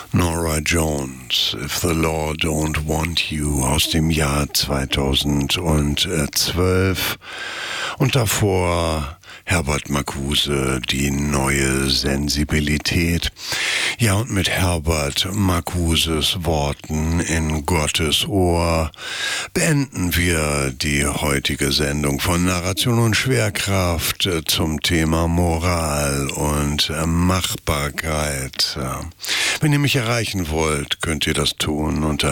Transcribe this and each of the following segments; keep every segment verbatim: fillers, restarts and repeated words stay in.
Norah Jones, If the Law Don't Want You aus dem Jahr zweitausendzwölf und davor Herbert Marcuse, Die neue Sensibilität. Ja, und mit Herbert Marcuses Worten in Gottes Ohr beenden wir die heutige Sendung von Narration und Schwerkraft zum Thema Moral und Machbarkeit. Wenn ihr mich erreichen wollt, könnt ihr das tun unter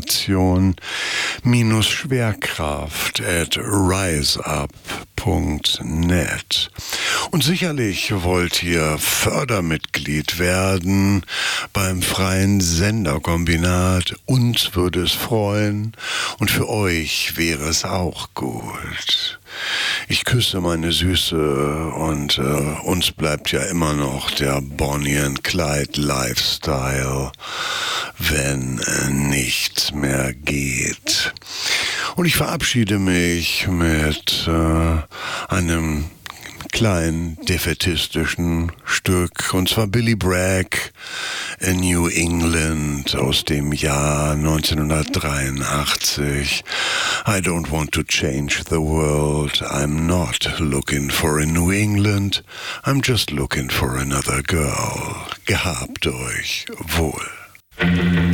Narration-Schwerkraft at riseup punkt net. Und sicherlich wollt ihr Fördermitglied werden beim Freien Senderkombinat. Uns würde es freuen und für euch wäre es auch gut. Ich küsse meine Süße und äh, uns bleibt ja immer noch der Bonnie and Clyde Lifestyle, wenn äh, nichts mehr geht. Und ich verabschiede mich mit äh, einem kleinen defaitistischen Stück, und zwar Billy Bragg in New England aus dem Jahr neunzehnhundertdreiundachtzig. I don't want to change the world. I'm not looking for a New England. I'm just looking for another girl. Gehabt euch wohl.